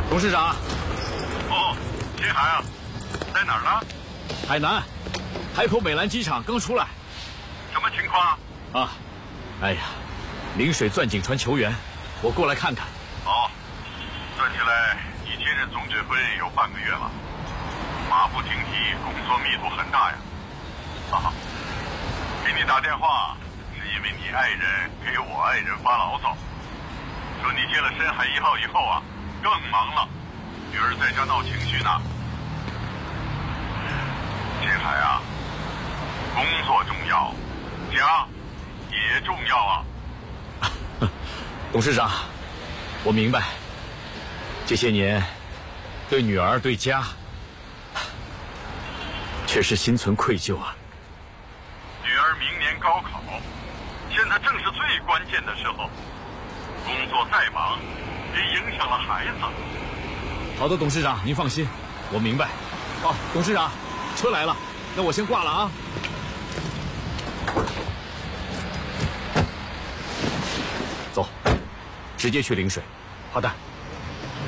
董事长。 哦，秦海啊，在哪儿呢？ 海南，海口美兰机场刚出来。 什么情况？ 啊，哎呀，临水钻井船求援，我过来看看。 哦，算起来你接任总指挥有半个月了，马不停蹄，工作密度很大呀。啊，给你打电话是因为你爱人给我爱人发牢骚，说你接了深海1号以后啊，更忙了，女儿在家闹情绪呢。秦海啊，工作重要，家也重要啊。 董事长，我明白，这些年对女儿对家确实心存愧疚啊。 女儿明年高考，现在正是最关键的时候，工作再忙也影响了孩子。 好的，董事长，您放心，我明白。哦，董事长，车来了，那我先挂了啊。走，直接去陵水。 好的。